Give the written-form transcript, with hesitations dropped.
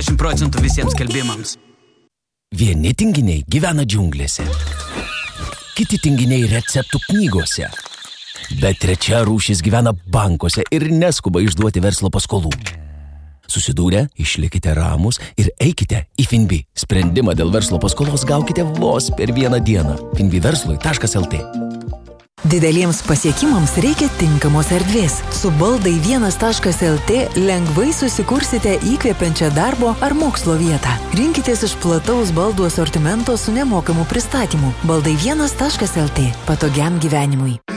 50% visiems skelbimams. Vieni tinginiai gyvena džiunglėse, kiti tinginiai receptų knygose, bet trečia rūšis gyvena bankuose ir neskuba išduoti verslo paskolų. Susidūrę, išlikite ramus ir eikite į Finbi. Sprendimą dėl verslo paskolos gaukite vos per vieną dieną. finbiverslui.lt. Dideliems pasiekimams reikia tinkamos erdvės. Su baldai 1.lt lengvai susikursite įkvepiančią darbo ar mokslo vietą. Rinkitės iš plataus baldų asortimento su nemokamu pristatymu. Baldai 1.lt. Patogiam gyvenimui.